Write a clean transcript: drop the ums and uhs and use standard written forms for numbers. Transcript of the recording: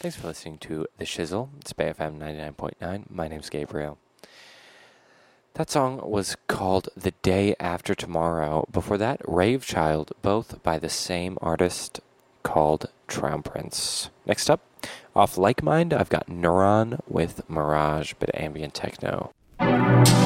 Thanks for listening to The Shizzle. It's Bay FM 99.9. My name's Gabriel. That song was called The Day After Tomorrow. Before that, Rave Child, both by the same artist, called Traum Prince. Next up, off Like Mind, I've got Neuron with Mirage, bit of ambient techno.